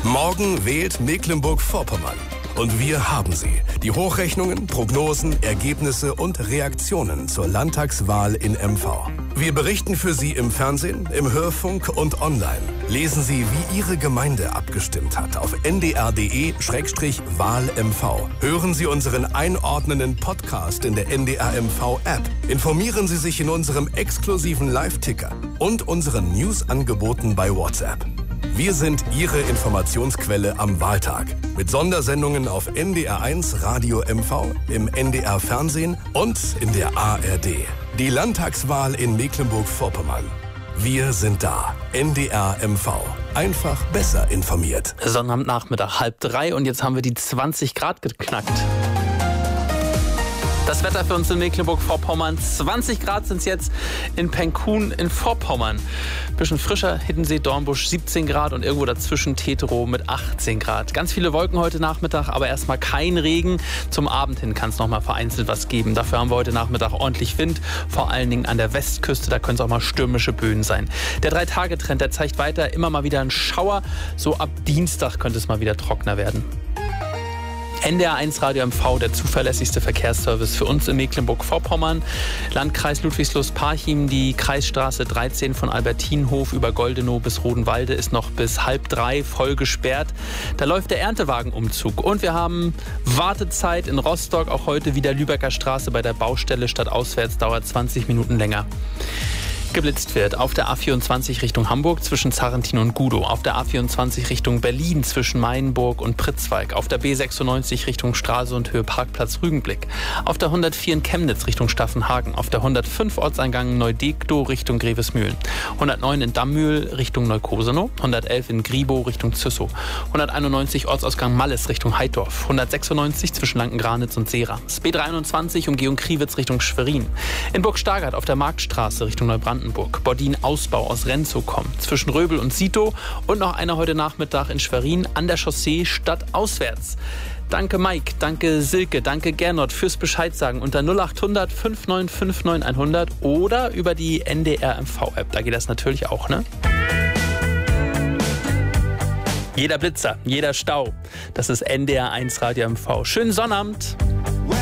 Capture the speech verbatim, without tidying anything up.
Morgen wählt Mecklenburg-Vorpommern. Und wir haben sie. Die Hochrechnungen, Prognosen, Ergebnisse und Reaktionen zur Landtagswahl in M V. Wir berichten für Sie im Fernsehen, im Hörfunk und online. Lesen Sie, wie Ihre Gemeinde abgestimmt hat auf n d r punkt d e slash wahl m v. Hören Sie unseren einordnenden Podcast in der N D R M V-App. Informieren Sie sich in unserem exklusiven Live-Ticker und unseren News-Angeboten bei WhatsApp. Wir sind Ihre Informationsquelle am Wahltag. Mit Sondersendungen auf N D R eins Radio M V, im N D R Fernsehen und in der A R D. Die Landtagswahl in Mecklenburg-Vorpommern. Wir sind da. N D R M V. Einfach besser informiert. Sonnabendnachmittag, halb drei und jetzt haben wir die zwanzig Grad geknackt. Das Wetter für uns in Mecklenburg-Vorpommern. zwanzig Grad sind es jetzt in Penkun in Vorpommern. Bisschen frischer, Hiddensee, Dornbusch siebzehn Grad und irgendwo dazwischen Teterow mit achtzehn Grad. Ganz viele Wolken heute Nachmittag, aber erstmal kein Regen. Zum Abend hin kann es noch mal vereinzelt was geben. Dafür haben wir heute Nachmittag ordentlich Wind, vor allen Dingen an der Westküste. Da können es auch mal stürmische Böen sein. Der drei-Tage-Trend, der zeigt weiter immer mal wieder einen Schauer. So ab Dienstag könnte es mal wieder trockener werden. N D R eins Radio M V, der zuverlässigste Verkehrsservice für uns in Mecklenburg-Vorpommern. Landkreis Ludwigslust-Parchim, die Kreisstraße dreizehn von Albertinhof über Goldenow bis Rodenwalde ist noch bis halb drei voll gesperrt. Da läuft der Erntewagenumzug. Und wir haben Wartezeit in Rostock, auch heute wieder Lübecker Straße bei der Baustelle statt auswärts, dauert zwanzig Minuten länger. Geblitzt wird auf der A vierundzwanzig Richtung Hamburg zwischen Zarrentin und Gudow, auf der A vierundzwanzig Richtung Berlin zwischen Mainburg und Pritzwalk, auf der B sechsundneunzig Richtung Stralsund Höhe Parkplatz Rügenblick, auf der hundertvier in Chemnitz Richtung Staffenhagen, auf der hundertfünf Ortseingang Neudekdow Richtung Grevesmühlen, hundertneun in Dammmühl Richtung Neukosenow, hundertelf in Gribow Richtung Züssow, hunderteinundneunzig Ortsausgang Malles Richtung Heidorf, hundertsechsundneunzig zwischen Lanken-Granitz und Sera, S B dreiundzwanzig Umgehung Kriwitz Richtung Schwerin, in Burg Stargard auf der Marktstraße Richtung Neubrandenburg, Bordin Ausbau aus Renzow kommen, zwischen Röbel und Sito und noch einer heute Nachmittag in Schwerin an der Chaussee stadtauswärts. Danke Mike, danke Silke, danke Gernot fürs Bescheid sagen unter null acht hundert fünf neun fünf neun hundert oder über die N D R M V-App. Da geht das natürlich auch, ne? Jeder Blitzer, jeder Stau, das ist N D R eins Radio M V. Schönen Sonnabend.